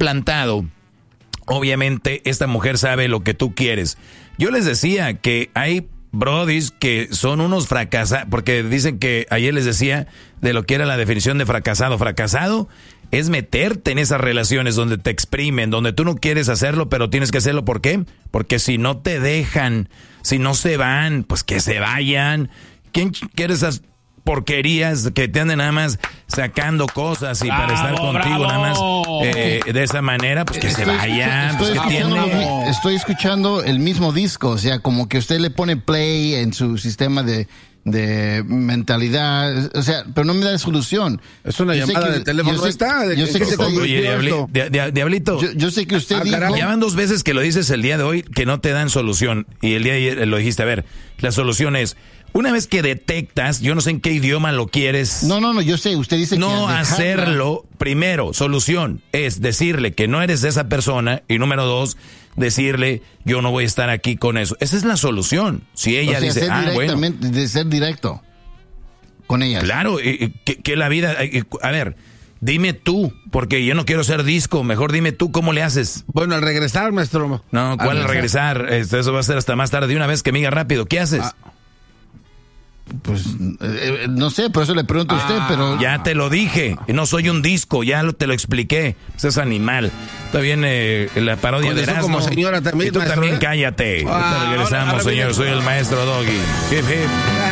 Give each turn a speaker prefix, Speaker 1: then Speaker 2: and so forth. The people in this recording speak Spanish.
Speaker 1: plantado, obviamente esta mujer sabe lo que tú quieres. Yo les decía que hay brodis que son unos fracasados, porque dicen que ayer les decía de lo que era la definición de fracasado. Fracasado es meterte en esas relaciones donde te exprimen, donde tú no quieres hacerlo, pero tienes que hacerlo. ¿Por qué? Porque si no te dejan, si no se van, pues que se vayan. ¿Quién quiere esas porquerías que te anden nada más sacando cosas y para estar contigo nada más de esa manera? Pues que se vayan.
Speaker 2: Estoy escuchando el mismo disco, o sea, como que usted le pone play en su sistema de mentalidad, o sea, pero no me da solución.
Speaker 3: Es una llamada de teléfono.
Speaker 2: Yo sé que
Speaker 1: Oye, Diablito,
Speaker 2: yo sé que usted dijo...
Speaker 1: Ya van 2 veces que lo dices el día de hoy que no te dan solución, y el día de ayer lo dijiste. A ver, la solución es, una vez que detectas, yo no sé en qué idioma lo quieres.
Speaker 2: No, yo sé, usted dice
Speaker 1: no
Speaker 2: que
Speaker 1: hacerlo. Primero, solución es decirle que no eres esa persona, y número 2, decirle yo no voy a estar aquí con eso. Esa es la solución. Si ella dice, bueno,
Speaker 2: de ser directo con ella.
Speaker 1: Claro, que la vida, a ver, dime tú, porque yo no quiero ser disco, mejor dime tú cómo le haces.
Speaker 3: Bueno, al regresar, maestro.
Speaker 1: No, ¿cuál al regresar? Eso va a ser hasta más tarde. De una vez que me diga rápido, ¿qué haces?
Speaker 2: Pues no sé, por eso le pregunto a usted, pero...
Speaker 1: Ya te lo dije, no soy un disco, te lo expliqué. Ese es animal. Está bien la parodia de Erasmo.
Speaker 3: Como señora también,
Speaker 1: y tú
Speaker 3: maestro,
Speaker 1: también cállate. Regresamos, señor, soy el maestro Doggy. Hip, hip.